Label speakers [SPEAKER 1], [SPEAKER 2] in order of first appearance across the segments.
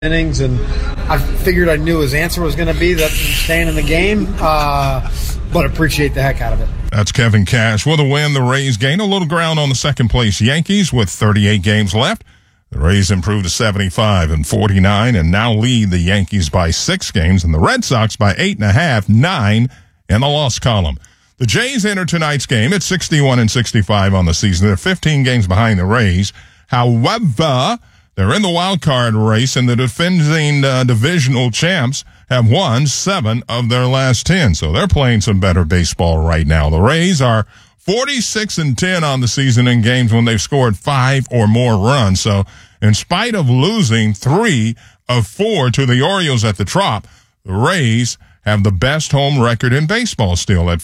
[SPEAKER 1] innings, and I figured I knew his answer was going to be that I'm staying in the game, but appreciate the heck out of it.
[SPEAKER 2] That's Kevin Cash. With a win, the Rays gain a little ground on the second-place Yankees with 38 games left. The Rays improved to 75-49 and now lead the Yankees by 6 games and the Red Sox by 8.5, 9 in the loss column. The Jays enter tonight's game at 61-65 on the season. They're 15 games behind the Rays. However, they're in the wild card race, and the defending divisional champs have won 7 of their last 10. So they're playing some better baseball right now. The Rays are 46-10 on the season in games when they've scored 5 or more runs. So in spite of losing 3 of 4 to the Orioles at the Trop, the Rays have the best home record in baseball still at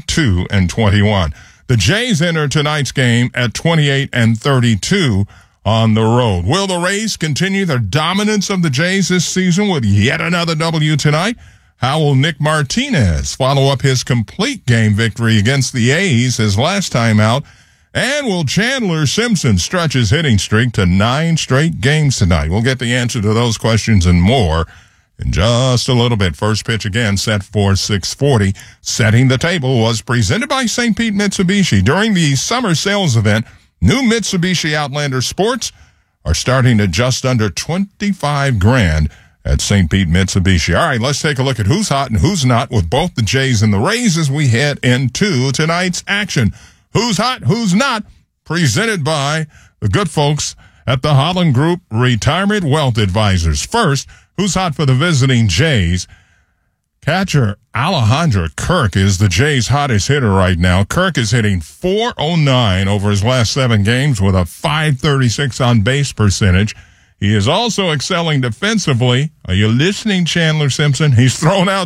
[SPEAKER 2] 42-21. The Jays enter tonight's game at 28-32 on the road. Will the Rays continue their dominance of the Jays this season with yet another W tonight? How will Nick Martinez follow up his complete game victory against the A's his last time out? And will Chandler Simpson stretch his hitting streak to 9 straight games tonight? We'll get the answer to those questions and more in just a little bit. First pitch again set for 6:40. Setting the table was presented by St. Pete Mitsubishi. During the summer sales event, new Mitsubishi Outlander Sports are starting at just under $25,000 at St. Pete Mitsubishi. All right, let's take a look at who's hot and who's not with both the Jays and the Rays as we head into tonight's action. Who's hot, who's not, presented by the good folks at the Holland Group Retirement Wealth Advisors. First, who's hot for the visiting Jays? Catcher Alejandro Kirk is the Jays' hottest hitter right now. Kirk is hitting .409 over his last 7 games with a .536 on-base percentage. He is also excelling defensively. Are you listening, Chandler Simpson? He's thrown out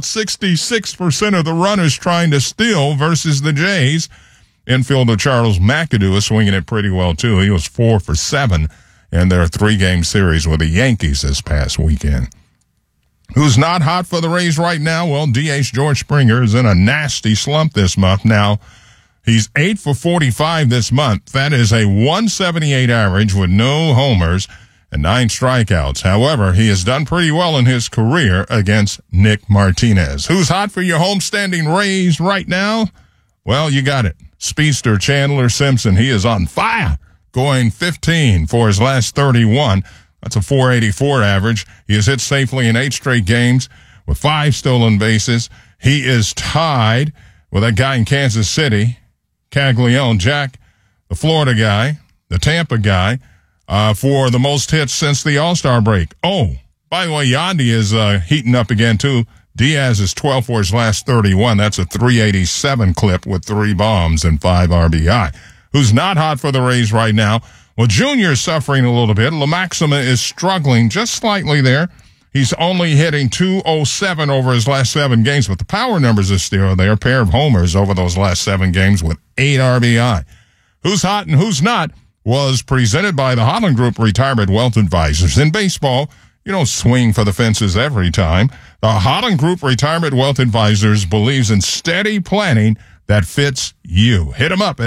[SPEAKER 2] 66% of the runners trying to steal versus the Jays. Infielder Charles McAdoo is swinging it pretty well, too. He was 4 for 7 in their 3-game series with the Yankees this past weekend. Who's not hot for the Rays right now? Well, DH George Springer is in a nasty slump this month. Now, he's 8 for 45 this month. That is a .178 average with no homers and 9 strikeouts. However, he has done pretty well in his career against Nick Martinez. Who's hot for your homestanding Rays right now? Well, you got it. Speedster Chandler Simpson. He is on fire, going 15 for his last 31. That's a .484 average. He has hit safely in 8 straight games with 5 stolen bases. He is tied with that guy in Kansas City, Caglione Jack, the Florida guy, the Tampa guy, for the most hits since the All-Star break. Oh, by the way, Yandy is heating up again, too. Diaz is 12 for his last 31. That's a .387 clip with 3 bombs and 5 RBI. Who's not hot for the Rays right now? Well, Junior is suffering a little bit. LaMaxima is struggling just slightly there. He's only hitting .207 over his last 7 games, but the power numbers are still there. A pair of homers over those last 7 games with 8 RBI. Who's hot and who's not was presented by the Holland Group Retirement Wealth Advisors. In baseball, you don't swing for the fences every time. The Holland Group Retirement Wealth Advisors believes in steady planning that fits you. Hit them up at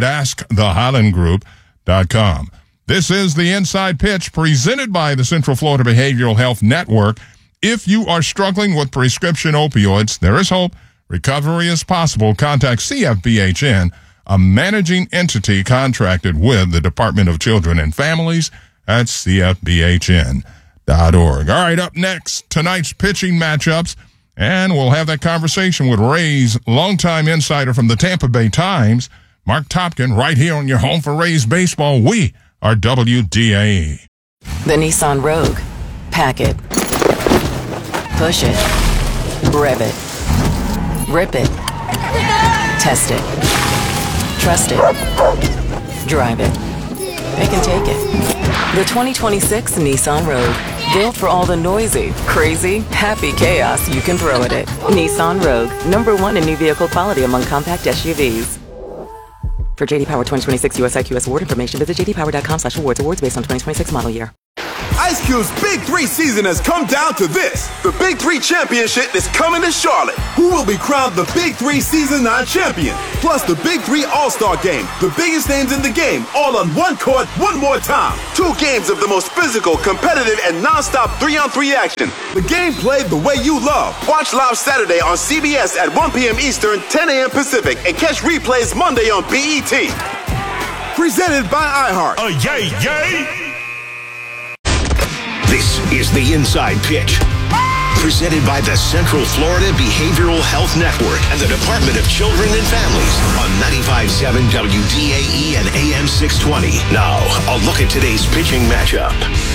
[SPEAKER 2] AskTheHollandGroup.com. This is the Inside Pitch presented by the Central Florida Behavioral Health Network. If you are struggling with prescription opioids, there is hope. Recovery is possible. Contact CFBHN, a managing entity contracted with the Department of Children and Families at CFBHN.org. All right, up next, tonight's pitching matchups, and we'll have that conversation with Rays longtime insider from the Tampa Bay Times, Mark Topkin, right here on your home for Rays baseball. We are WDAE.
[SPEAKER 3] The Nissan Rogue. Pack it. Push it. Rev it. Rip it. Test it. Trust it. Drive it. They can take it. The 2026 Nissan Rogue. Built for all the noisy, crazy, happy chaos you can throw at it. Nissan Rogue. #1 in new vehicle quality among compact SUVs. For JD Power 2026 US IQS award information, visit jdpower.com/awards. Awards based on 2026 model year.
[SPEAKER 4] Ice Cube's Big 3 season has come down to this. The Big 3 Championship is coming to Charlotte. Who will be crowned the Big 3 Season 9 champion? Plus the Big 3 All-Star Game. The biggest names in the game, all on one court, one more time. 2 games of the most physical, competitive, and non-stop 3-on-3 action. The game played the way you love. Watch live Saturday on CBS at 1 p.m. Eastern, 10 a.m. Pacific, and catch replays Monday on BET. Presented by iHeart.
[SPEAKER 5] Yay, yay! This is the Inside Pitch. Presented by the Central Florida Behavioral Health Network and the Department of Children and Families on 95.7 WDAE and AM 620. Now, a look at today's pitching matchup.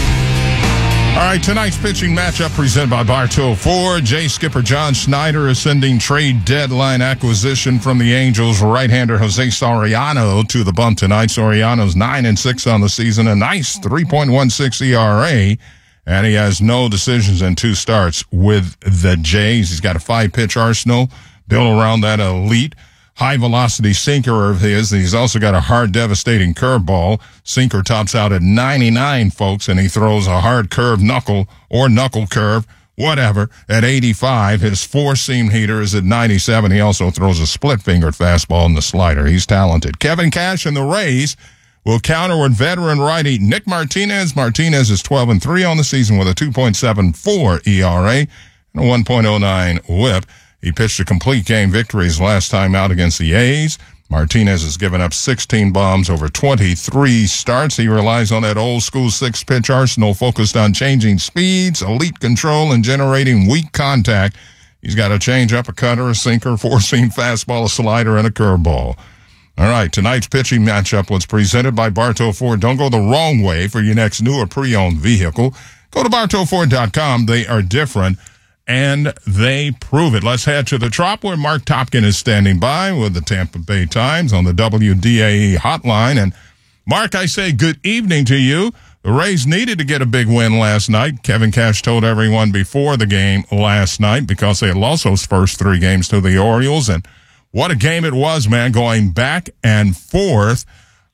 [SPEAKER 2] All right, tonight's pitching matchup presented by Bartow Ford. Jay skipper John Schneider is sending trade deadline acquisition from the Angels right-hander Jose Soriano to the bump tonight. Soriano's 9-6 on the season, a nice 3.16 ERA, and he has no decisions in 2 starts with the Jays. He's got a 5-pitch arsenal built around that elite high-velocity sinker of his. He's also got a hard, devastating curveball. Sinker tops out at 99, folks, and he throws a hard curve knuckle or knuckle curve, whatever, at 85. His 4-seam heater is at 97. He also throws a split-fingered fastball in the slider. He's talented. Kevin Cash and the Rays will counter with veteran righty Nick Martinez. Martinez is 12-3 on the season with a 2.74 ERA and a 1.09 whip. He pitched a complete game victory his last time out against the A's. Martinez has given up 16 bombs over 23 starts. He relies on that old-school 6-pitch arsenal focused on changing speeds, elite control, and generating weak contact. He's got a changeup, a cutter, a sinker, 4-seam fastball, a slider, and a curveball. All right, tonight's pitching matchup was presented by Bartow Ford. Don't go the wrong way for your next new or pre-owned vehicle. Go to BartowFord.com. They are different, and they prove it. Let's head to the Trop where Mark Topkin is standing by with the Tampa Bay Times on the WDAE hotline. And Mark, I say good evening to you. The Rays needed to get a big win last night. Kevin Cash told everyone before the game last night because they had lost those first 3 games to the Orioles. And what a game it was, man, going back and forth.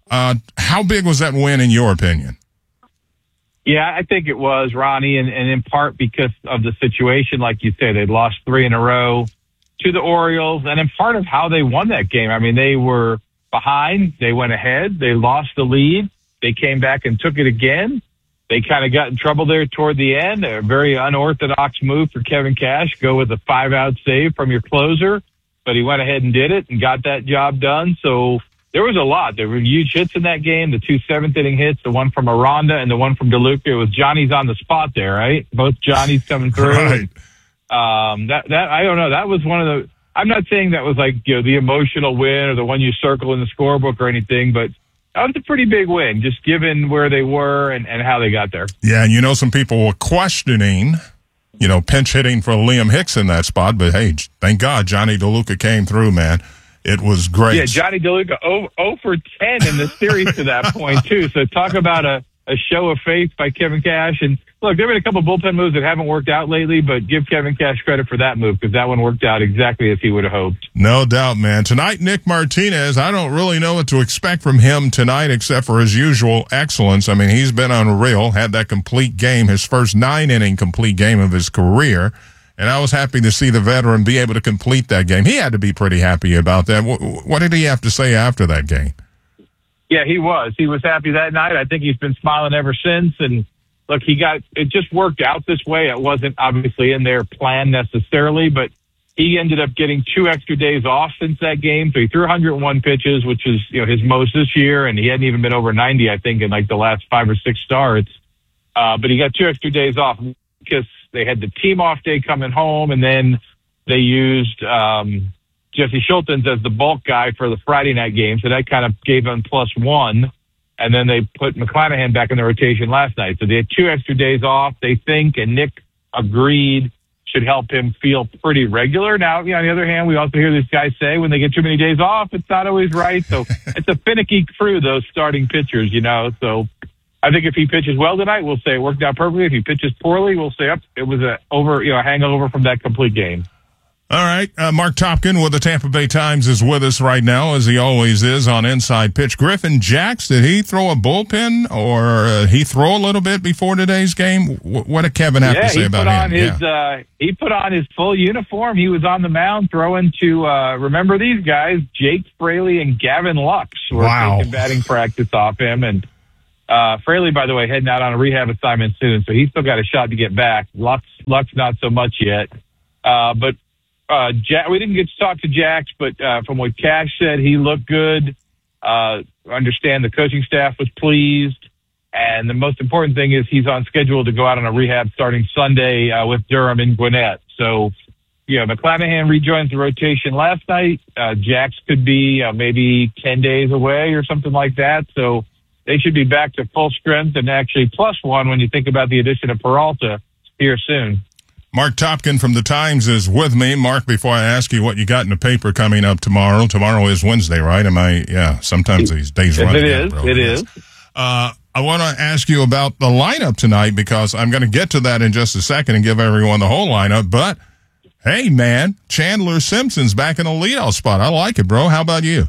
[SPEAKER 2] How big was that win in your opinion?
[SPEAKER 6] Yeah, I think it was, Ronnie, and in part because of the situation. Like you said, they'd lost 3 in a row to the Orioles, and in part of how they won that game. I mean, they were behind. They went ahead. They lost the lead. They came back and took it again. They kind of got in trouble there toward the end. A very unorthodox move for Kevin Cash. Go with a 5-out save from your closer, but he went ahead and did it and got that job done. So there was a lot. There were huge hits in that game, the 2 7th-inning hits, the one from Aranda and the one from DeLuca. It was Johnny's on the spot there, right? Both Johnny's coming through.
[SPEAKER 2] Right.
[SPEAKER 6] That I don't know. That was one of the – I'm not saying that was like, the emotional win or the one you circle in the scorebook or anything, but that was a pretty big win, just given where they were and how they got there.
[SPEAKER 2] Yeah, and some people were questioning – pinch hitting for Liam Hicks in that spot. But, hey, thank God Johnny DeLuca came through, man. It was great.
[SPEAKER 6] Yeah, Johnny DeLuca 0 for 10 in the series to that point, too. So talk about a show of faith by Kevin Cash. And, look, there have been a couple of bullpen moves that haven't worked out lately, but give Kevin Cash credit for that move because that one worked out exactly as he would have hoped.
[SPEAKER 2] No doubt, man. Tonight, Nick Martinez, I don't really know what to expect from him tonight except for his usual excellence. I mean, he's been unreal, had that complete game, his first 9-inning complete game of his career. And I was happy to see the veteran be able to complete that game. He had to be pretty happy about that. What did he have to say after that game?
[SPEAKER 6] Yeah, he was. He was happy that night. I think he's been smiling ever since. And look, it just worked out this way. It wasn't obviously in their plan necessarily, but he ended up getting 2 extra days off since that game. So he threw 101 pitches, which is, his most this year. And he hadn't even been over 90, I think, in like the last 5 or 6 starts. But he got 2 extra days off because they had the team off day coming home, and then they used Jesse Schultens as the bulk guy for the Friday night game. So that kind of gave them +1. And then they put McClanahan back in the rotation last night. So they had 2 extra days off, they think, and Nick agreed should help him feel pretty regular. Now, on the other hand, we also hear these guys say when they get too many days off, it's not always right. So it's a finicky crew, those starting pitchers, So I think if he pitches well tonight, we'll say it worked out perfectly. If he pitches poorly, we'll say it was a hangover from that complete game.
[SPEAKER 2] All right, Mark Topkin with the Tampa Bay Times is with us right now, as he always is on Inside Pitch. Griffin Jax, did he throw a bullpen, or he throw a little bit before today's game? What did Kevin have to say about him?
[SPEAKER 6] He put on his full uniform. He was on the mound throwing to, remember these guys, Jake Fraley and Gavin Lux were taking batting practice off him. And Fraley, by the way, heading out on a rehab assignment soon, so he's still got a shot to get back. Lux not so much yet. But we didn't get to talk to Jax, but from what Cash said, he looked good. Understand the coaching staff was pleased. And the most important thing is he's on schedule to go out on a rehab starting Sunday with Durham and Gwinnett. So, McClanahan rejoins the rotation last night. Jax could be maybe 10 days away or something like that. So they should be back to full strength and actually +1 when you think about the addition of Peralta here soon.
[SPEAKER 2] Mark Topkin from the Times is with me. Mark, before I ask you what you got in the paper coming up tomorrow is Wednesday, right? Sometimes these days run.
[SPEAKER 6] It is.
[SPEAKER 2] I want to ask you about the lineup tonight, because I'm going to get to that in just a second and give everyone the whole lineup. But, hey, man, Chandler Simpson's back in the leadoff spot. I like it, bro. How about you?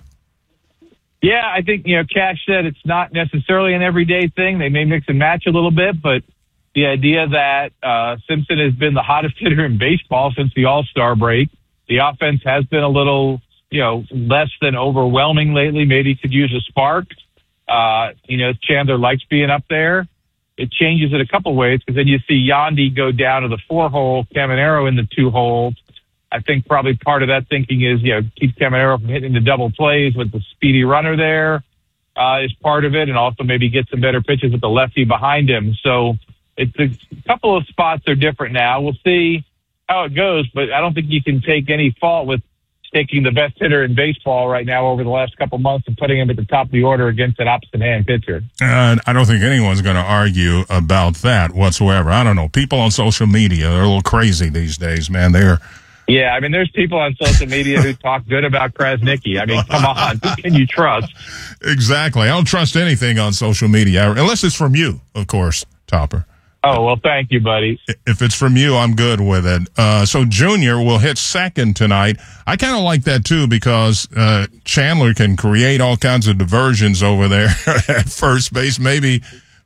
[SPEAKER 6] Yeah, I think, Cash said it's not necessarily an everyday thing. They may mix and match a little bit, but the idea that Simpson has been the hottest hitter in baseball since the All-Star break. The offense has been a little, less than overwhelming lately. Maybe could use a spark. Chandler likes being up there. It changes it a couple ways, because then you see Yandy go down to the 4-hole, Caminero in the 2-hole. I think probably part of that thinking is, keep Caminero from hitting the double plays with the speedy runner there is part of it, and also maybe get some better pitches with the lefty behind him. So it's a couple of spots are different now. We'll see how it goes, but I don't think you can take any fault with taking the best hitter in baseball right now over the last couple months and putting him at the top of the order against an opposite-hand pitcher.
[SPEAKER 2] I don't think anyone's going to argue about that whatsoever. I don't know. People on social media are a little crazy these days, man.
[SPEAKER 6] Yeah, there's people on social media who talk good about Krasnicki. Come on. Who can you trust?
[SPEAKER 2] Exactly. I don't trust anything on social media, unless it's from you, of course, Topper.
[SPEAKER 6] Oh, well, thank you, buddy.
[SPEAKER 2] If it's from you, I'm good with it. So Junior will hit second tonight. I kind of like that, too, because Chandler can create all kinds of diversions over there at first base. Maybe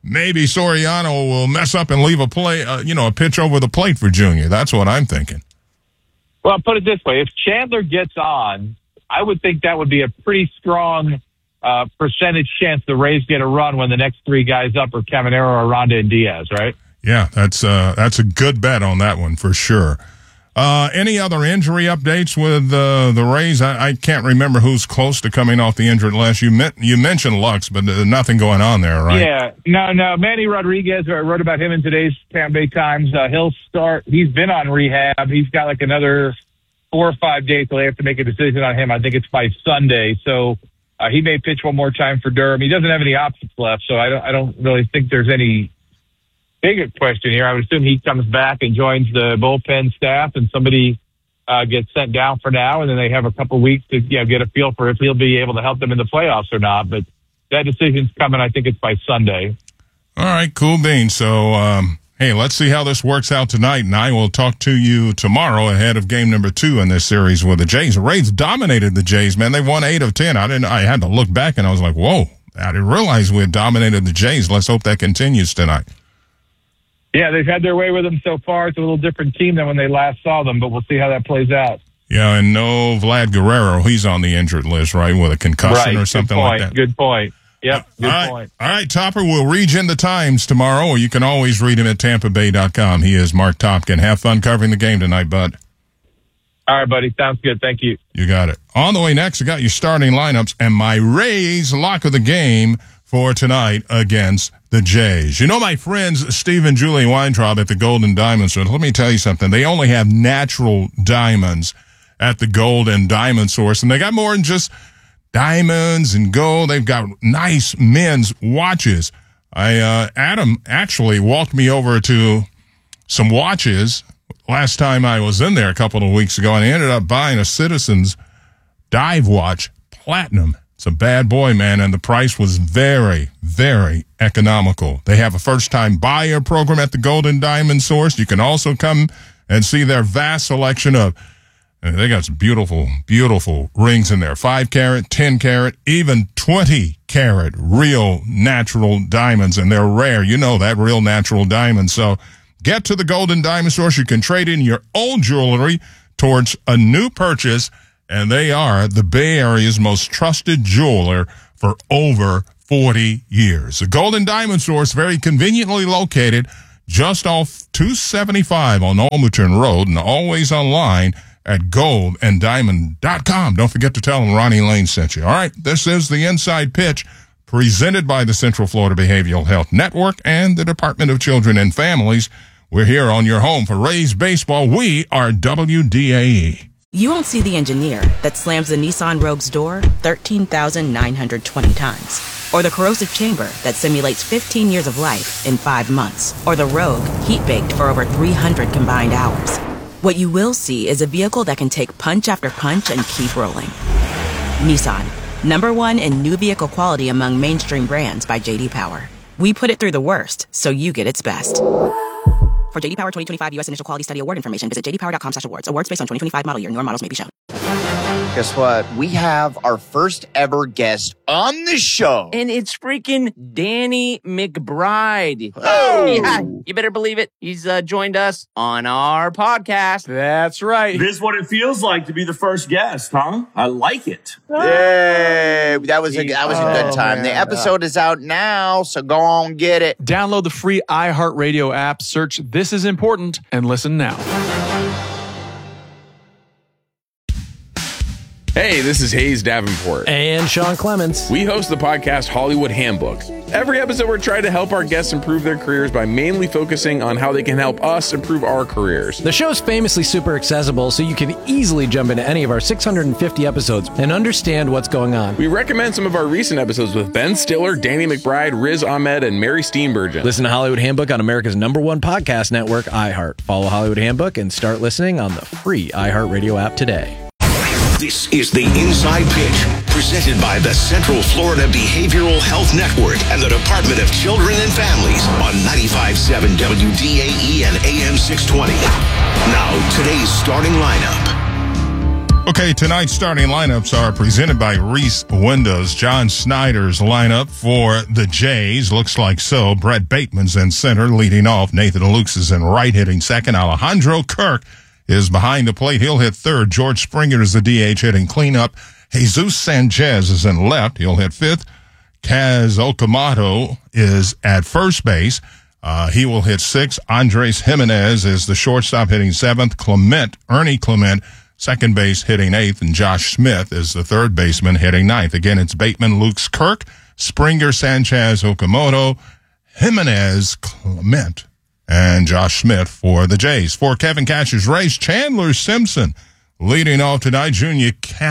[SPEAKER 2] Soriano will mess up and leave a pitch over the plate for Junior. That's what I'm thinking.
[SPEAKER 6] Well, put it this way. If Chandler gets on, I would think that would be a pretty strong percentage chance the Rays get a run when the next three guys up are Caminero, Aranda, and Diaz, right?
[SPEAKER 2] Yeah, that's a good bet on that one for sure. Any other injury updates with the Rays? I can't remember who's close to coming off the injured list. You mentioned Lux, but nothing going on there, right?
[SPEAKER 6] Yeah, no. Manny Rodriguez, I wrote about him in today's Tampa Bay Times. He'll start. He's been on rehab. He's got like another 4 or 5 days till they have to make a decision on him. I think it's by Sunday. So he may pitch one more time for Durham. He doesn't have any options left, so I don't really think there's any bigger question here. I would assume he comes back and joins the bullpen staff, and somebody gets sent down for now, and then they have a couple weeks to get a feel for if he'll be able to help them in the playoffs or not. But that decision's coming. I think it's by Sunday.
[SPEAKER 2] All right, cool beans. So, hey, let's see how this works out tonight, and I will talk to you tomorrow ahead of game number 2 in this series with the Jays. The Rays dominated the Jays, man. They won 8 of 10. I had to look back, and I was like, whoa, I didn't realize we had dominated the Jays. Let's hope that continues tonight.
[SPEAKER 6] Yeah, they've had their way with them so far. It's a little different team than when they last saw them, but we'll see how that plays out. Yeah,
[SPEAKER 2] and no Vlad Guerrero. He's on the injured list, right, with a concussion or something like that.
[SPEAKER 6] Good point. Yep, good point.
[SPEAKER 2] All right, Topper, we'll read you in the Times tomorrow, or you can always read him at TampaBay.com. He is Mark Topkin. Have fun covering the game tonight, bud.
[SPEAKER 6] All right, buddy. Sounds good. Thank you.
[SPEAKER 2] You got it. On the way next, I got your starting lineups and my Rays lock of the game for tonight against the Jays. You know my friends Steve and Julie Weintraub at the Golden Diamond Source. Let me tell you something. They only have natural diamonds at the Golden Diamond Source, and they got more than just diamonds and gold. They've got nice men's watches. Adam actually walked me over to some watches last time I was in there a couple of weeks ago, and I ended up buying a Citizens dive watch, platinum. It's a bad boy, man, and the price was very, very economical. They have a first-time buyer program at the Golden Diamond Source. You can also come and see their vast selection of And they got some beautiful, beautiful rings in there. 5 carat, 10 carat, even 20 carat real natural diamonds. And they're rare. You know that, real natural diamonds. So get to the Golden Diamond Source. You can trade in your old jewelry towards a new purchase. And they are the Bay Area's most trusted jeweler for over 40 years. The Golden Diamond Source, very conveniently located just off 275 on Olmerton Road, and always online at goldanddiamond.com. Don't forget to tell them Ronnie Lane sent you. All right, this is the Inside Pitch, presented by the Central Florida Behavioral Health Network and the Department of Children and Families. We're here on your home for Rays baseball. We are WDAE.
[SPEAKER 7] You won't see the engineer that slams the Nissan Rogue's door 13,920 times. Or the corrosive chamber that simulates 15 years of life in 5 months. Or the Rogue heat-baked for over 300 combined hours. What you will see is a vehicle that can take punch after punch and keep rolling. Nissan, #1 in new vehicle quality among mainstream brands by J.D. Power. We put it through the worst, so you get its best. For J.D. Power 2025 U.S. Initial Quality Study Award information, visit jdpower.com/awards. Awards based on 2025 model year. Newer models may be shown.
[SPEAKER 8] Guess what? We have our first ever guest on the show.
[SPEAKER 9] And it's freaking Danny McBride.
[SPEAKER 8] Oh!
[SPEAKER 9] Yeah, you better believe it. He's joined us on our podcast.
[SPEAKER 10] That's right.
[SPEAKER 11] This is what it feels like to be the first guest, huh? I like it.
[SPEAKER 8] Yay! That was a good time.
[SPEAKER 10] Man.
[SPEAKER 8] The episode is out now, so go on get it.
[SPEAKER 10] Download the free iHeartRadio app, search This Is Important, and listen now.
[SPEAKER 12] Hey, this is Hayes Davenport.
[SPEAKER 13] And Sean Clements.
[SPEAKER 12] We host the podcast Hollywood Handbook. Every episode, we're trying to help our guests improve their careers by mainly focusing on how they can help us improve our careers.
[SPEAKER 13] The show's famously super accessible, so you can easily jump into any of our 650 episodes and understand what's going on.
[SPEAKER 12] We recommend some of our recent episodes with Ben Stiller, Danny McBride, Riz Ahmed, and Mary Steenburgen.
[SPEAKER 13] Listen to Hollywood Handbook on America's #1 podcast network, iHeart. Follow Hollywood Handbook and start listening on the free iHeartRadio app today.
[SPEAKER 5] This is the Inside Pitch, presented by the Central Florida Behavioral Health Network and the Department of Children and Families on 95.7 WDAE and AM 620. Now, today's starting lineup.
[SPEAKER 2] Okay, tonight's starting lineups are presented by Reese Windows. John Snyder's lineup for the Jays looks like so. Brett Bateman's in center, leading off. Nathan Lukes is in right, hitting second. Alejandro Kirk is behind the plate. He'll hit third. George Springer is the DH, hitting cleanup. Jesus Sanchez is in left. He'll hit fifth. Kaz Okamoto is at first base. He will hit sixth. Andres Jimenez is the shortstop, hitting seventh. Ernie Clement, second base, hitting eighth. And Josh Smith is the third baseman, hitting ninth. Again, it's Bateman, Lukes, Kirk, Springer, Sanchez, Okamoto, Jimenez, Clement, and Josh Smith for the Jays. For Kevin Cash's Rays, Chandler Simpson leading off tonight. Junior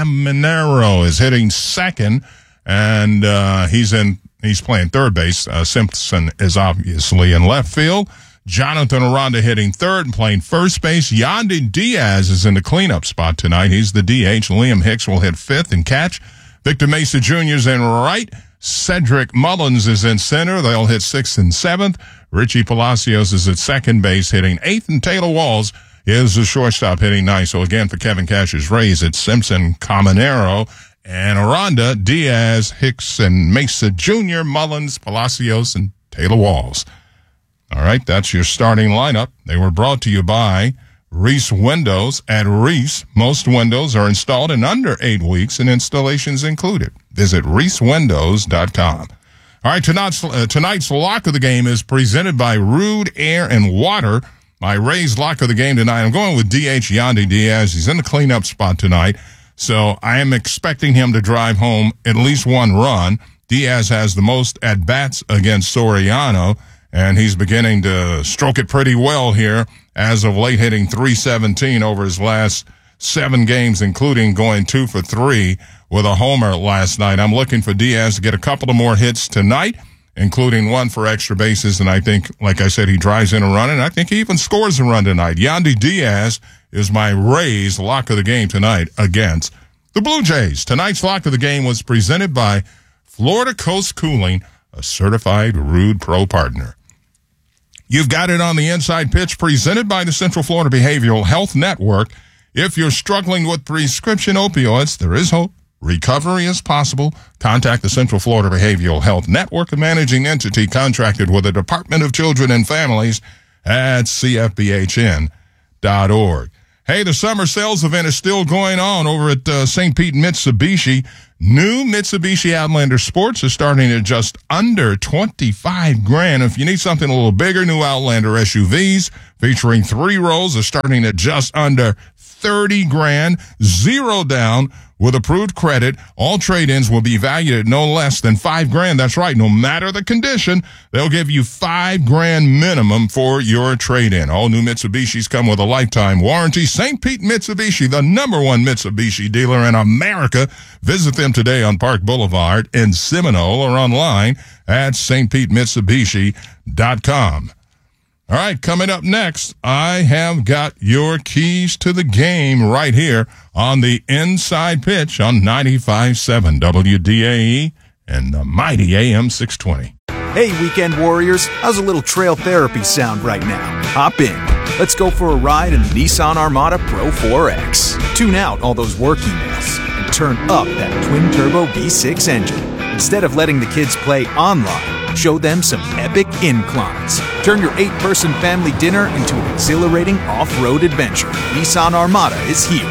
[SPEAKER 2] Caminero is hitting second, and he's playing third base. Simpson is obviously in left field. Jonathan Aranda hitting third and playing first base. Yandy Diaz is in the cleanup spot tonight. He's the DH. Liam Hicks will hit fifth and catch. Victor Mesa Jr. is in right. Cedric Mullins is in center. They'll hit sixth and seventh. Richie Palacios is at second base, hitting eighth, and Taylor Walls is the shortstop, hitting ninth. So again, for Kevin Cash's Rays, it's Simpson, Caminero, and Aranda, Diaz, Hicks, and Mesa Jr., Mullins, Palacios, and Taylor Walls. All right, that's your starting lineup. They were brought to you by Reese Windows. At Reese, most windows are installed in under 8 weeks and installations included. Visit reesewindows.com. All right, tonight's lock of the game is presented by Rude Air and Water. My Rays lock of the game tonight, I'm going with DH Yandy Diaz. He's in the cleanup spot tonight, so I am expecting him to drive home at least one run. Diaz has the most at-bats against Soriano, and he's beginning to stroke it pretty well here as of late, hitting .317 over his last 7 games, including going 2 for 3 with a homer last night. I'm looking for Diaz to get a couple of more hits tonight, including one for extra bases, and I think, like I said, he drives in a run, and I think he even scores a run tonight. Yandy Diaz is my Rays lock of the game tonight against the Blue Jays. Tonight's lock of the game was presented by Florida Coast Cooling, a certified Rude Pro partner. You've got it on the Inside Pitch, presented by the Central Florida Behavioral Health Network. If you're struggling with prescription opioids, there is hope. Recovery is possible. Contact the Central Florida Behavioral Health Network, a managing entity contracted with the Department of Children and Families at cfbhn.org. Hey, the summer sales event is still going on over at St. Pete Mitsubishi. New Mitsubishi Outlander Sports is starting at just under $25,000. If you need something a little bigger, new Outlander SUVs featuring 3 rows are starting at just under $30,000, 0 down with approved credit. All trade-ins will be valued at no less than $5,000. That's right. No matter the condition, they'll give you $5,000 minimum for your trade-in. All new Mitsubishis come with a lifetime warranty. St. Pete Mitsubishi, the #1 Mitsubishi dealer in America. Visit them today on Park Boulevard in Seminole or online at stpetemitsubishi.com. All right, coming up next, I have got your keys to the game right here on the Inside Pitch on 95.7 WDAE and the mighty AM 620.
[SPEAKER 14] Hey, weekend warriors, how's a little trail therapy sound right now? Hop in. Let's go for a ride in the Nissan Armada Pro 4X. Tune out all those work emails and turn up that twin-turbo V6 engine. Instead of letting the kids play online, show them some epic inclines. Turn your 8-person family dinner into an exhilarating off-road adventure. Nissan Armada is here.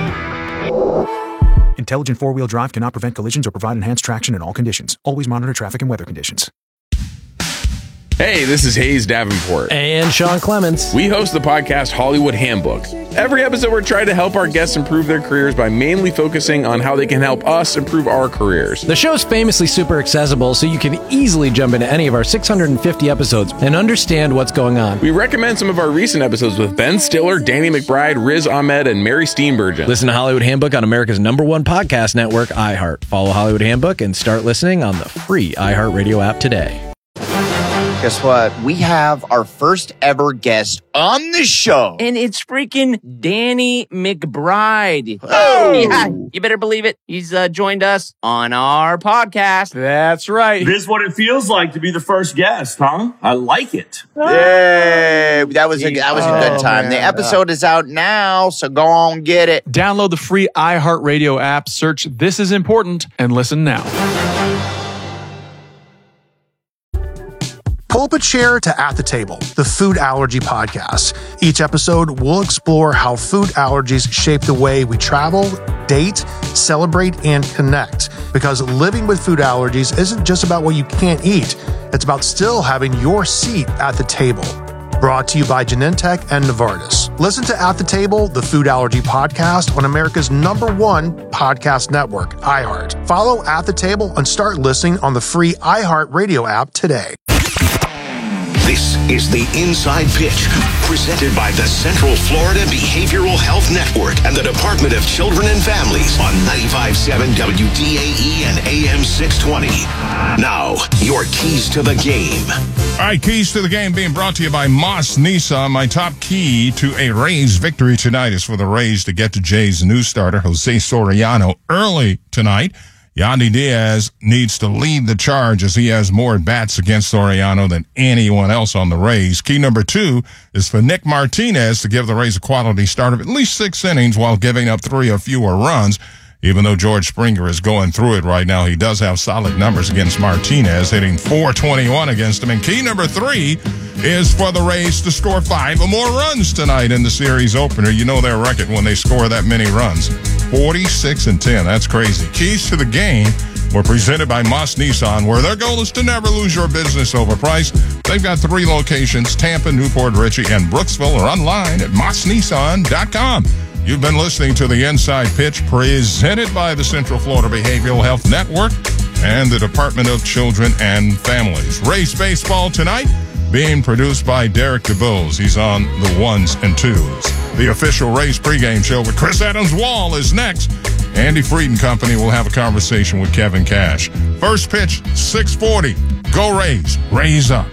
[SPEAKER 14] Intelligent four-wheel drive cannot prevent collisions or provide enhanced traction in all conditions. Always monitor traffic and weather conditions.
[SPEAKER 12] Hey, this is Hayes Davenport.
[SPEAKER 13] And Sean Clements.
[SPEAKER 12] We host the podcast Hollywood Handbook. Every episode, we're trying to help our guests improve their careers by mainly focusing on how they can help us improve our careers.
[SPEAKER 13] The show's famously super accessible, so you can easily jump into any of our 650 episodes and understand what's going on.
[SPEAKER 12] We recommend some of our recent episodes with Ben Stiller, Danny McBride, Riz Ahmed, and Mary Steenburgen.
[SPEAKER 13] Listen to Hollywood Handbook on America's #1 podcast network, iHeart. Follow Hollywood Handbook and start listening on the free iHeartRadio app today.
[SPEAKER 8] Guess what? We have our first ever guest on the show.
[SPEAKER 9] And it's freaking Danny McBride.
[SPEAKER 8] Oh!
[SPEAKER 9] Yeah, you better believe it. He's joined us on our podcast.
[SPEAKER 10] That's right.
[SPEAKER 11] This is what it feels like to be the first guest, huh? I like it.
[SPEAKER 8] Yay! That was a good time.
[SPEAKER 10] Man.
[SPEAKER 8] The episode is out now, so go on get it.
[SPEAKER 10] Download the free iHeartRadio app, search This Is Important, and listen now.
[SPEAKER 15] Pull up a chair to At the Table, the food allergy podcast. Each episode, we'll explore how food allergies shape the way we travel, date, celebrate, and connect. Because living with food allergies isn't just about what you can't eat. It's about still having your seat at the table. Brought to you by Genentech and Novartis. Listen to At the Table, the food allergy podcast on America's #1 podcast network, iHeart. Follow At the Table and start listening on the free iHeartRadio app today.
[SPEAKER 5] This is the Inside Pitch, presented by the Central Florida Behavioral Health Network and the Department of Children and Families on 95.7 WDAE and AM 620. Now, your keys to the game.
[SPEAKER 2] All right, keys to the game being brought to you by Moss Nissan. My top key to a Rays victory tonight is for the Rays to get to Jay's new starter, Jose Soriano, early tonight. Yandy Diaz needs to lead the charge as he has more at-bats against Soriano than anyone else on the Rays. Key number 2 is for Nick Martinez to give the Rays a quality start of at least 6 innings while giving up 3 or fewer runs. Even though George Springer is going through it right now, he does have solid numbers against Martinez, hitting .421 against him. And key number 3 is for the Rays to score 5 or more runs tonight in the series opener. You know their record when they score that many runs. 46-10. That's crazy. Keys to the game were presented by Moss Nissan, where their goal is to never lose your business over price. They've got 3 locations, Tampa, Newport Richey, and Brooksville, or online at mossnissan.com. You've been listening to the Inside Pitch, presented by the Central Florida Behavioral Health Network and the Department of Children and Families. Rays baseball tonight being produced by Derek DeBose. He's on the 1s and 2s. The official Rays pregame show with Chris Adams-Wall is next. Andy Freed and Company will have a conversation with Kevin Cash. First pitch, 6:40. Go Rays. Rays up.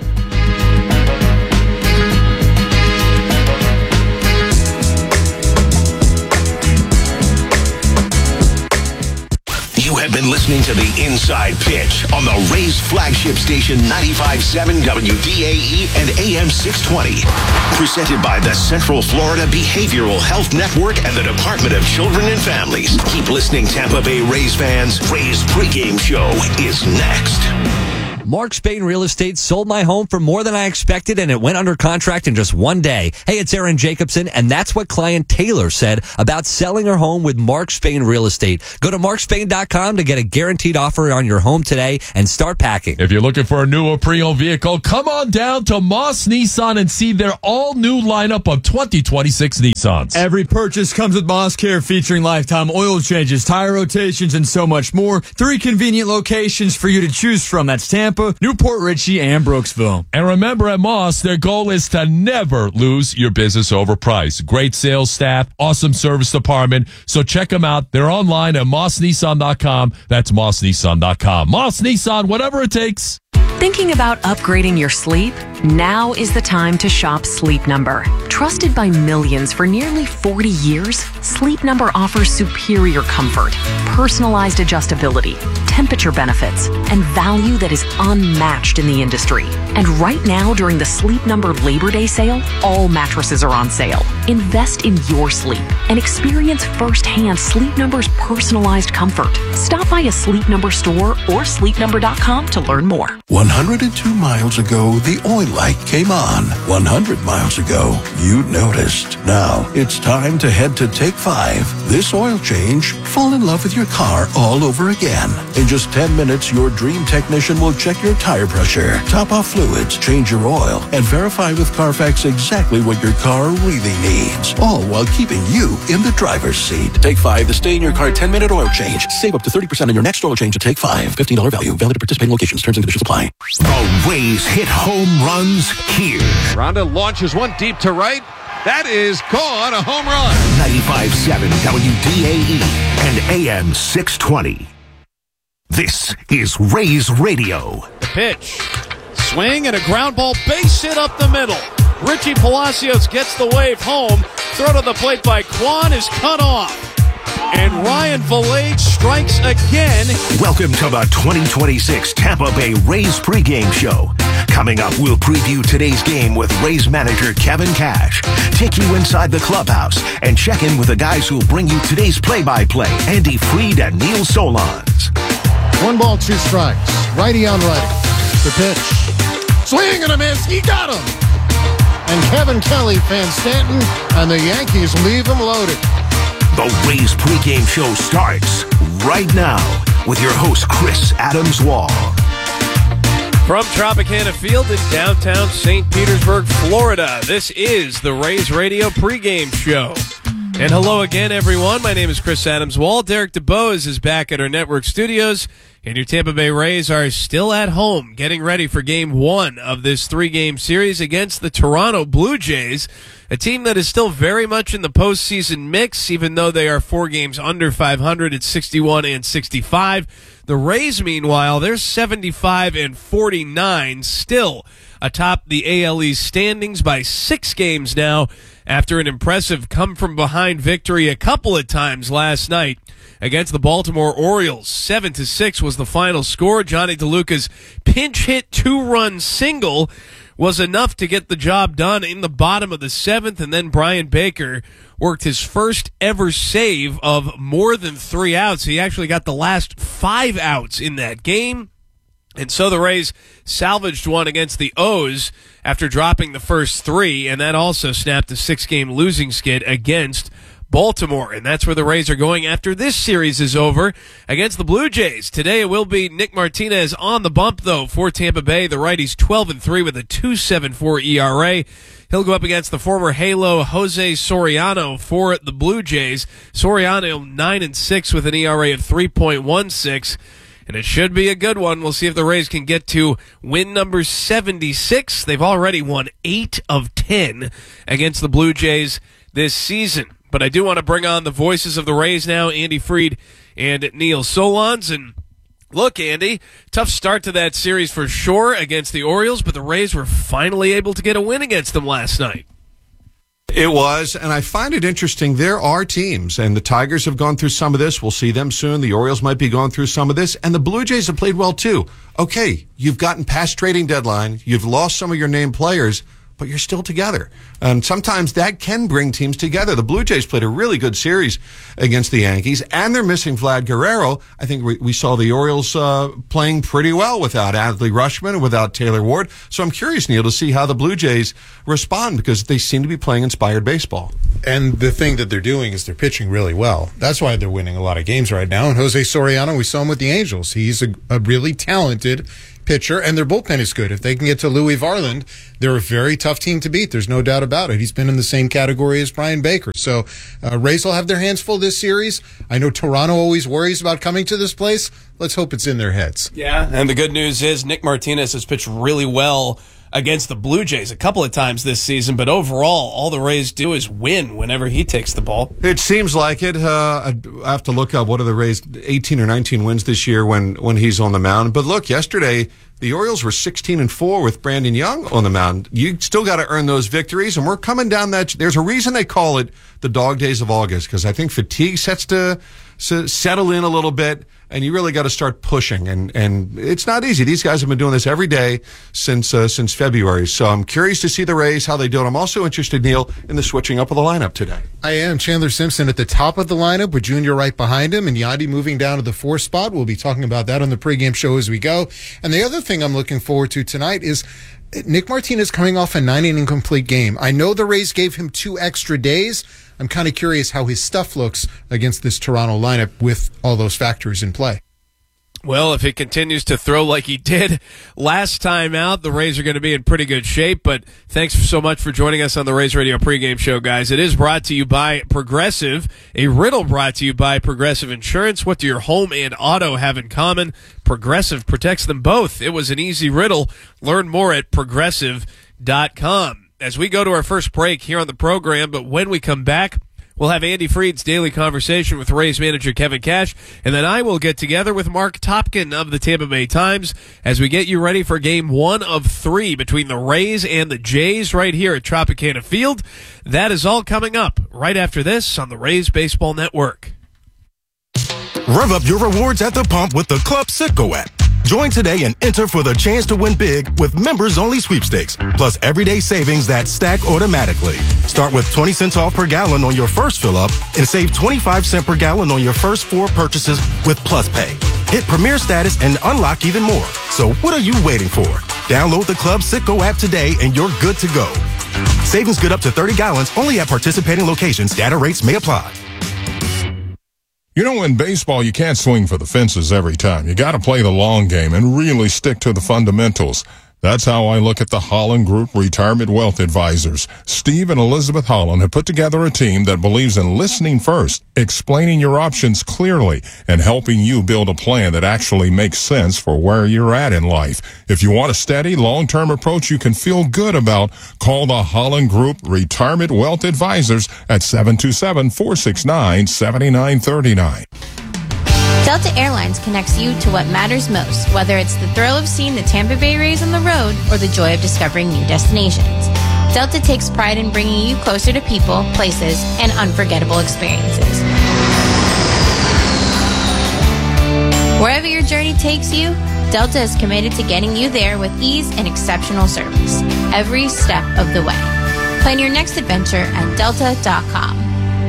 [SPEAKER 5] You You have been listening to the Inside Pitch on the Rays flagship station 95.7 WDAE and AM 620. Presented by the Central Florida Behavioral Health Network and the Department of Children and Families. Keep listening, Tampa Bay Rays fans. Rays pregame show is next.
[SPEAKER 16] Mark Spain Real Estate sold my home for more than I expected, and it went under contract in just one day. Hey, it's Aaron Jacobson, and that's what client Taylor said about selling her home with Mark Spain Real Estate. Go to markspain.com to get a guaranteed offer on your home today and start packing.
[SPEAKER 17] If you're looking for a new or pre-owned vehicle, come on down to Moss Nissan and see their all-new lineup of 2026 Nissans.
[SPEAKER 18] Every purchase comes with Moss Care, featuring lifetime oil changes, tire rotations, and so much more. 3 convenient locations for you to choose from. That's Tampa, Newport Richey, and Brooksville.
[SPEAKER 17] And remember, at Moss, their goal is to never lose your business over price. Great sales staff, awesome service department. So check them out. They're online at mossnissan.com. That's mossnissan.com. Moss Nissan, whatever it takes.
[SPEAKER 19] Thinking about upgrading your sleep? Now is the time to shop Sleep Number. Trusted by millions for nearly 40 years, Sleep Number offers superior comfort, personalized adjustability, temperature benefits, and value that is unmatched in the industry. And right now, during the Sleep Number Labor Day sale, all mattresses are on sale. Invest in your sleep and experience firsthand Sleep Number's personalized comfort. Stop by a Sleep Number store or sleepnumber.com to learn more.
[SPEAKER 20] 102 miles ago, the oil light came on. 100 miles ago, you noticed. Now, it's time to head to Take 5. This oil change, fall in love with your car all over again. In just 10 minutes, your dream technician will check your tire pressure, top off fluids, change your oil, and verify with Carfax exactly what your car really needs. All while keeping you in the driver's seat. Take 5, the stay in your car 10-minute oil change. Save up to 30% on your next oil change at Take 5. $15 value. Valid at participating locations. Terms and conditions apply.
[SPEAKER 5] The Rays hit home runs here.
[SPEAKER 21] Ronda launches one deep to right. That is gone, a home run.
[SPEAKER 5] 95.7 WDAE and AM 620. This is Rays Radio.
[SPEAKER 22] The pitch. Swing and a ground ball, base hit up the middle. Richie Palacios gets the wave home. Throw to the plate by Kwan is cut off. And Ryan Valade strikes again.
[SPEAKER 5] Welcome to the 2026 Tampa Bay Rays pregame show. Coming up, we'll preview today's game with Rays manager Kevin Cash, take you inside the clubhouse, and check in with the guys who'll bring you today's play-by-play, Andy Freed and Neil Solondz.
[SPEAKER 23] 1 ball, 2 strikes. Righty on righty. The pitch. Swing and a miss. He got him. And Kevin Kelly fans Stanton, and the Yankees leave him loaded.
[SPEAKER 5] The Rays pregame show starts right now with your host, Chris Adams-Wall.
[SPEAKER 22] From Tropicana Field in downtown St. Petersburg, Florida, this is the Rays Radio pregame show. And hello again, everyone. My name is Chris Adams-Wall. Derek DeBose is back at our network studios, and your Tampa Bay Rays are still at home, getting ready for Game 1 of this 3-game series against the Toronto Blue Jays, a team that is still very much in the postseason mix, even though they are 4 games under 500 at 61 and 65. The Rays, meanwhile, they're 75 and 49, still atop the AL East standings by 6 games now, after an impressive come-from-behind victory a couple of times last night against the Baltimore Orioles. 7-6 was the final score. Johnny DeLuca's pinch-hit 2-run single was enough to get the job done in the bottom of the 7th, and then Brian Baker worked his first ever save of more than 3 outs. He actually got the last 5 outs in that game. And so the Rays salvaged one against the O's after dropping the first 3, and that also snapped a 6-game losing skid against Baltimore. And that's where the Rays are going after this series is over against the Blue Jays. Today it will be Nick Martinez on the bump, though, for Tampa Bay. The righty's 12-3 with a 2.74 ERA. He'll go up against the former Halo Jose Soriano for the Blue Jays. Soriano 9-6 with an ERA of 3.16. And it should be a good one. We'll see if the Rays can get to win number 76. They've already won 8 of 10 against the Blue Jays this season. But I do want to bring on the voices of the Rays now, Andy Freed and Neil Solondz. And look, Andy, tough start to that series for sure against the Orioles, but the Rays were finally able to get a win against them last night.
[SPEAKER 21] It was, and I find it interesting. There are teams, and the Tigers have gone through some of this. We'll see them soon. The Orioles might be going through some of this, and the Blue Jays have played well, too. Okay, you've gotten past trading deadline. You've lost some of your named players, but you're still together. And sometimes that can bring teams together. The Blue Jays played a really good series against the Yankees, and they're missing Vlad Guerrero. I think we saw the Orioles playing pretty well without Adley Rutschman and without Taylor Ward. So I'm curious, Neil, to see how the Blue Jays respond, because they seem to be playing inspired baseball.
[SPEAKER 1] And the thing that they're doing is they're pitching really well. That's why they're winning a lot of games right now. And Jose Soriano, we saw him with the Angels. He's a really talented pitcher, and their bullpen is good. If they can get to Louis Varland, they're a very tough team to beat. There's no doubt about it. He's been in the same category as Brian Baker. So Rays will have their hands full this series. I know Toronto always worries about coming to this place. Let's hope it's in their heads.
[SPEAKER 22] Yeah, and the good news is Nick Martinez has pitched really well against the Blue Jays a couple of times this season, but overall, all the Rays do is win whenever he takes the ball.
[SPEAKER 21] It seems like it. I have to look up what are the Rays' 18 or 19 wins this year when he's on the mound. But look, yesterday, the Orioles were 16-4 with Brandon Young on the mound. You still got to earn those victories, and we're coming down that. There's a reason they call it the dog days of August, because I think fatigue sets to settle in a little bit, and you really got to start pushing. And it's not easy. These guys have been doing this every day since February. So I'm curious to see the Rays, how they do it. I'm also interested, Neil, in the switching up of the lineup today.
[SPEAKER 1] I am. Chandler Simpson at the top of the lineup with Junior right behind him, and Yandy moving down to the 4th spot. We'll be talking about that on the pregame show as we go. And the other thing I'm looking forward to tonight is Nick Martinez coming off a 9-inning complete game. I know the Rays gave him 2 extra days. I'm kind of curious how his stuff looks against this Toronto lineup with all those factors in play.
[SPEAKER 22] Well, if he continues to throw like he did last time out, the Rays are going to be in pretty good shape. But thanks so much for joining us on the Rays Radio pregame show, guys. It is brought to you by Progressive, a riddle brought to you by Progressive Insurance. What do your home and auto have in common? Progressive protects them both. It was an easy riddle. Learn more at Progressive.com. As we go to our first break here on the program, but when we come back, we'll have Andy Freed's daily conversation with Rays manager Kevin Cash, and then I will get together with Mark Topkin of the Tampa Bay Times as we get you ready for game 1 of 3 between the Rays and the Jays right here at Tropicana Field. That is all coming up right after this on the Rays Baseball Network.
[SPEAKER 3] Rev up your rewards at the pump with the Club Citgo app. Join today and enter for the chance to win big with members-only sweepstakes, plus everyday savings that stack automatically. Start with 20 cents off per gallon on your first fill-up and save 25 cents per gallon on your first 4 purchases with Plus Pay. Hit Premier status and unlock even more. So what are you waiting for? Download the Club Citgo app today and you're good to go. Savings good up to 30 gallons only at participating locations. Data rates may apply.
[SPEAKER 2] You know, in baseball, you can't swing for the fences every time. You got to play the long game and really stick to the fundamentals. That's how I look at the Holland Group Retirement Wealth Advisors. Steve and Elizabeth Holland have put together a team that believes in listening first, explaining your options clearly, and helping you build a plan that actually makes sense for where you're at in life. If you want a steady, long-term approach you can feel good about, call the Holland Group Retirement Wealth Advisors at 727-469-7939.
[SPEAKER 4] Delta Airlines connects you to what matters most, whether it's the thrill of seeing the Tampa Bay Rays on the road or the joy of discovering new destinations. Delta takes pride in bringing you closer to people, places, and unforgettable experiences. Wherever your journey takes you, Delta is committed to getting you there with ease and exceptional service, every step of the way. Plan your next adventure at delta.com.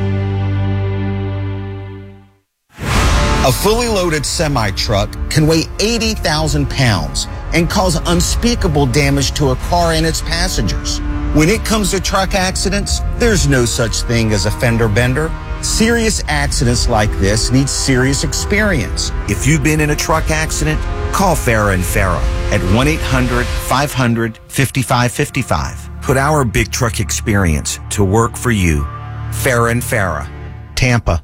[SPEAKER 8] A fully loaded semi-truck can weigh 80,000 pounds and cause unspeakable damage to a car and its passengers. When it comes to truck accidents, there's no such thing as a fender bender. Serious accidents like this need serious experience. If you've been in a truck accident, call Farah & Farah at 1-800-500-5555. Put our big truck experience to work for you. Farah & Farah, Tampa.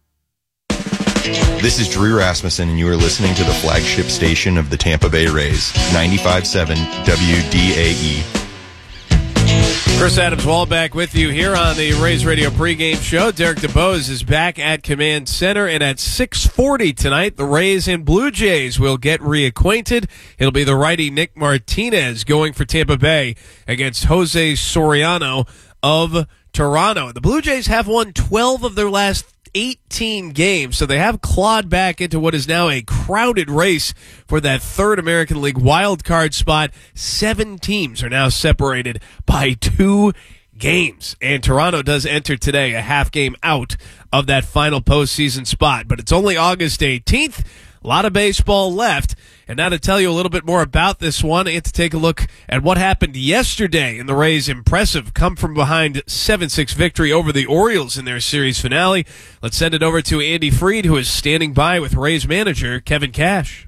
[SPEAKER 24] This is Drew Rasmussen, and you are listening to the flagship station of the Tampa Bay Rays, 95.7 WDAE.
[SPEAKER 22] Chris Adams-Wall back with you here on the Rays Radio pregame show. Derek DeBose is back at Command Center, and at 6:40 tonight, the Rays and Blue Jays will get reacquainted. It'll be the righty Nick Martinez going for Tampa Bay against Jose Soriano of Toronto. The Blue Jays have won 12 of their last 18 games, so they have clawed back into what is now a crowded race for that third American League wild card spot. 7 teams are now separated by 2 games, and Toronto does enter today a half game out of that final postseason spot, but it's only August 18th. A lot of baseball left. And now to tell you a little bit more about this one and to take a look at what happened yesterday in the Rays' impressive come-from-behind 7-6 victory over the Orioles in their series finale, let's send it over to Andy Freed, who is standing by with Rays manager Kevin Cash.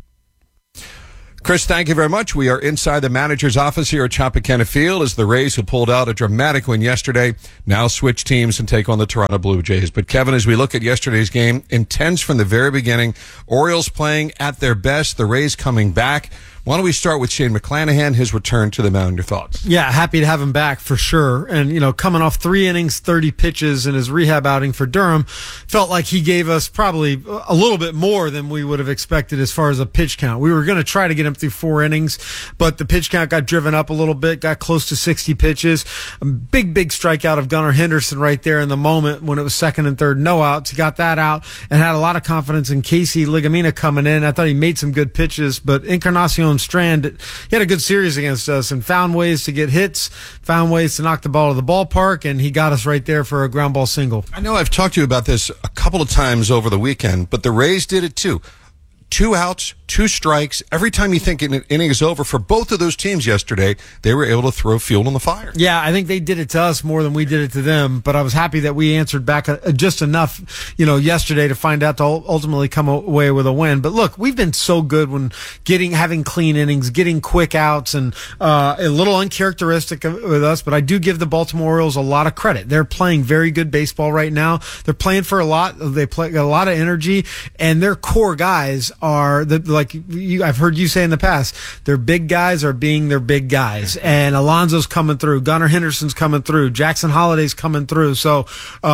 [SPEAKER 21] Chris, thank you very much. We are inside the manager's office here at Tropicana Field as the Rays, who pulled out a dramatic win yesterday, now switch teams and take on the Toronto Blue Jays. But Kevin, as we look at yesterday's game, intense from the very beginning. Orioles playing at their best, the Rays coming back. Why don't we start with Shane McClanahan, his return to the mound? Your thoughts?
[SPEAKER 6] Yeah, happy to have him back for sure. And, coming off 3 innings, 30 pitches in his rehab outing for Durham, felt like he gave us probably a little bit more than we would have expected as far as a pitch count. We were going to try to get him through 4 innings, but the pitch count got driven up a little bit, got close to 60 pitches. A big strikeout of Gunnar Henderson right there in the moment when it was 2nd and 3rd, no outs. He got that out and had a lot of confidence in Casey Ligamina coming in. I thought he made some good pitches, but Encarnacion Strand, he had a good series against us and found ways to get hits, found ways to knock the ball to the ballpark, and he got us right there for a ground ball single.
[SPEAKER 21] I know I've talked to you about this a couple of times over the weekend, but the Rays did it too. 2 outs, 2 strikes. Every time you think an inning is over for both of those teams yesterday, they were able to throw fuel on the fire.
[SPEAKER 6] Yeah, I think they did it to us more than we did it to them, but I was happy that we answered back just enough, yesterday to find out to ultimately come away with a win. But look, we've been so good when having clean innings, getting quick outs, and a little uncharacteristic with us, but I do give the Baltimore Orioles a lot of credit. They're playing very good baseball right now. They're playing for a lot. They play a lot of energy, and their core guys are I've heard you say in the past, their big guys are being their big guys, and Alonso's coming through, Gunnar Henderson's coming through, Jackson Holliday's coming through. So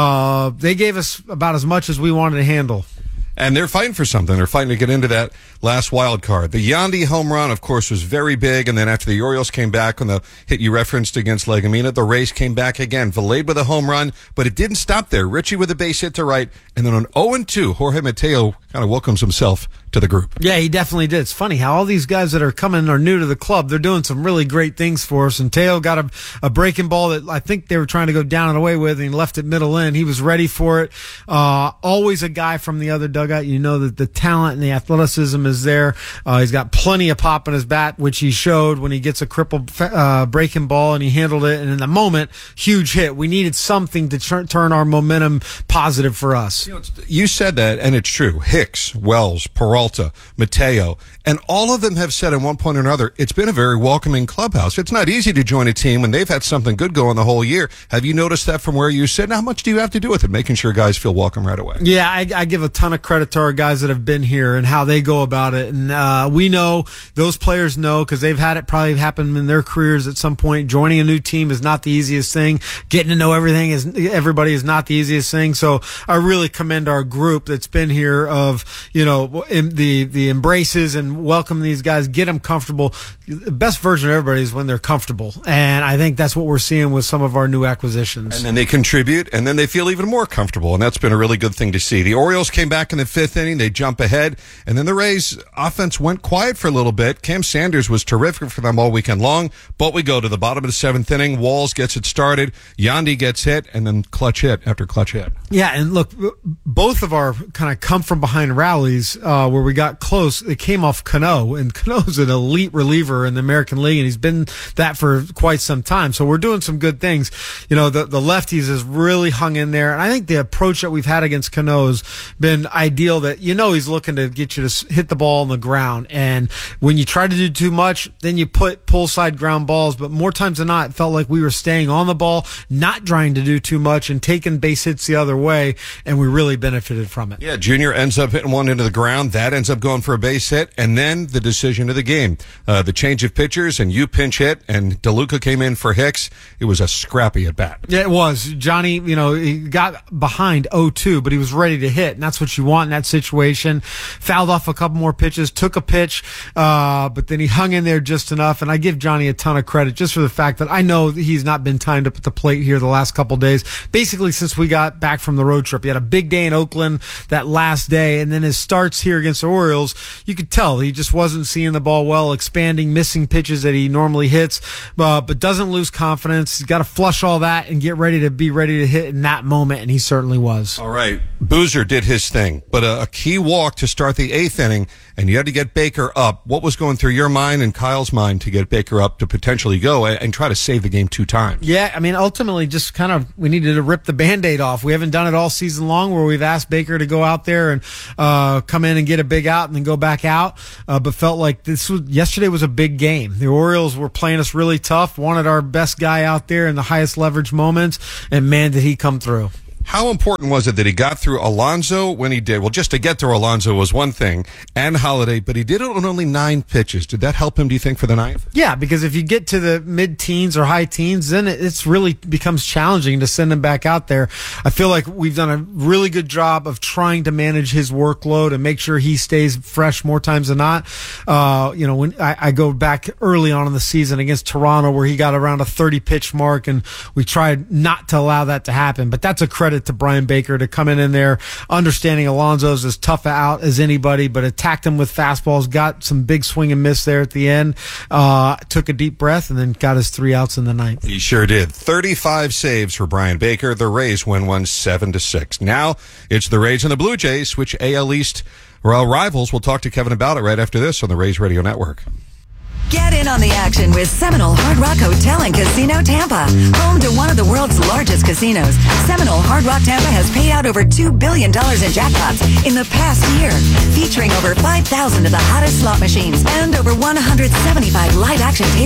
[SPEAKER 6] they gave us about as much as we wanted to handle.
[SPEAKER 21] And they're fighting for something. They're fighting to get into that last wild card. The Yandy home run, of course, was very big. And then after the Orioles came back on the hit you referenced against Legumina, the Rays came back again. Valade with a home run, but it didn't stop there. Richie with a base hit to right. And then on 0-2, Jorge Mateo kind of welcomes himself to the group.
[SPEAKER 6] Yeah, he definitely did. It's funny how all these guys that are coming are new to the club. They're doing some really great things for us. And Teo got a breaking ball that I think they were trying to go down and away with, and he left it middle in. He was ready for it. Always a guy from the other dugout. You know that the talent and the athleticism is there. He's got plenty of pop in his bat, which he showed when he gets a crippled breaking ball, and he handled it. And in the moment, huge hit. We needed something to turn our momentum positive for us.
[SPEAKER 21] You said that, and it's true. Hicks, Wells, Peralta, Mateo, and all of them have said at one point or another, it's been a very welcoming clubhouse. It's not easy to join a team when they've had something good going the whole year. Have you noticed that from where you sit? And how much do you have to do with it, making sure guys feel welcome right away?
[SPEAKER 6] Yeah, I give a ton of credit to our guys that have been here and how they go about it. And we know, those players know, because they've had it probably happen in their careers at some point. Joining a new team is not the easiest thing. Getting to know everybody is not the easiest thing. So I really commend our group that's been here of, the embraces and welcome these guys, get them comfortable. The best version of everybody is when they're comfortable. And I think that's what we're seeing with some of our new acquisitions.
[SPEAKER 21] And then they contribute, and then they feel even more comfortable, and that's been a really good thing to see. The Orioles came back in the 5th inning. They jump ahead, and then the Rays offense went quiet for a little bit. Cam Sanders was terrific for them all weekend long, but we go to the bottom of the 7th inning. Walls gets it started. Yandy gets hit, and then clutch hit after clutch hit.
[SPEAKER 6] Yeah, and look, both of our kind of come-from-behind rallies where we got close, it came off Cano, and Cano's an elite reliever in the American League, and he's been that for quite some time. So we're doing some good things. The lefties has really hung in there, and I think the approach that we've had against Cano has been ideal. That he's looking to get you to hit the ball on the ground, and when you try to do too much, then you pull side ground balls. But more times than not, it felt like we were staying on the ball, not trying to do too much, and taking base hits the other way, and we really benefited from it.
[SPEAKER 21] Yeah, Junior ends up hitting one into the ground. That ends up going for a base hit, and then the decision of the game. The change of pitchers, and you pinch hit, and DeLuca came in for Hicks. It was a scrappy at bat.
[SPEAKER 6] Yeah, it was. Johnny, he got behind 0-2, but he was ready to hit, and that's what you want. want in that situation. Fouled off a couple more pitches, took a pitch, but then he hung in there just enough. And I give Johnny a ton of credit just for the fact that I know that he's not been timed up at the plate here the last couple days, basically since we got back from the road trip. He had a big day in Oakland that last day, and then his starts here against the Orioles, you could tell he just wasn't seeing the ball well, expanding, missing pitches that he normally hits, but doesn't lose confidence. He's got to flush all that and get ready to hit in that moment, and he certainly was.
[SPEAKER 21] All right. Boozer did his thing, but a key walk to start the 8th inning, and you had to get Baker up. What was going through your mind and Kyle's mind to get Baker up to potentially go and try to save the game 2 times?
[SPEAKER 6] Yeah, I mean, ultimately, just kind of, we needed to rip the Band-Aid off. We haven't done it all season long where we've asked Baker to go out there and come in and get a big out and then go back out, but felt like yesterday was a big game. The Orioles were playing us really tough, wanted our best guy out there in the highest leverage moments, and man, did he come through.
[SPEAKER 21] How important was it that he got through Alonso when he did? Well, just to get through Alonso was one thing, and Holiday, but he did it on only 9 pitches. Did that help him, do you think, for the 9th?
[SPEAKER 6] Yeah, because if you get to the mid-teens or high teens, then it's really becomes challenging to send him back out there. I feel like we've done a really good job of trying to manage his workload and make sure he stays fresh more times than not. When I go back early on in the season against Toronto where he got around a 30-pitch mark, and we tried not to allow that to happen, but that's a credit to Brian Baker to come in there, understanding Alonso's as tough out as anybody, but attacked him with fastballs, got some big swing and miss there at the end, took a deep breath, and then got his 3 outs in the 9th.
[SPEAKER 21] He sure did. 35 saves for Brian Baker. The Rays win 7-6. Now it's the Rays and the Blue Jays, which AL East rivals. We'll talk to Kevin about it right after this on the Rays Radio Network.
[SPEAKER 7] Get in on the action with Seminole Hard Rock Hotel and Casino Tampa. Home to one of the world's largest casinos, Seminole Hard Rock Tampa has paid out over $2 billion in jackpots in the past year, featuring over 5,000 of the hottest slot machines and over 175 live action tables.